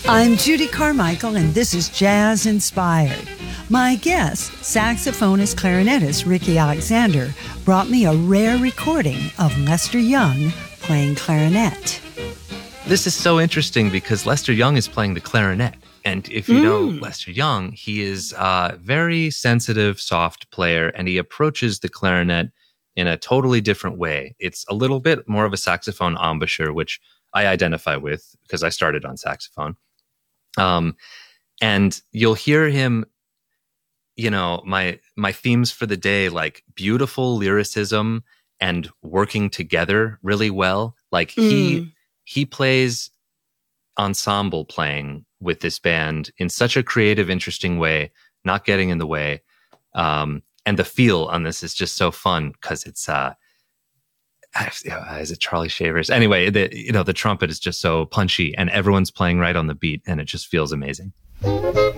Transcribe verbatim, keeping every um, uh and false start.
I'm Judy Carmichael, and this is Jazz Inspired. My guest, saxophonist clarinetist Ricky Alexander, brought me a rare recording of Lester Young playing clarinet. This is so interesting because Lester Young is playing the clarinet. And if you mm. know Lester Young, he is a very sensitive, soft player, and he approaches the clarinet in a totally different way. It's a little bit more of a saxophone embouchure, which I identify with because I started on saxophone. Um, and you'll hear him, you know, my my themes for the day, like beautiful lyricism and working together really well. Like mm. he he plays ensemble playing with this band in such a creative, interesting way, not getting in the way. Um, and the feel on this is just so fun because it's, uh, is it Charlie Shavers? Anyway, the, you know, the trumpet is just so punchy and everyone's playing right on the beat and it just feels amazing.